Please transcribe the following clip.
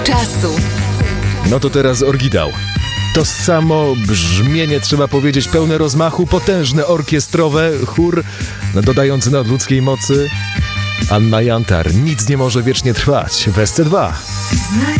czasu. No to teraz oryginał. To samo brzmienie, trzeba powiedzieć, pełne rozmachu, potężne, orkiestrowe, chór dodający nadludzkiej mocy. Anna Jantar, nic nie może wiecznie trwać, w SC2.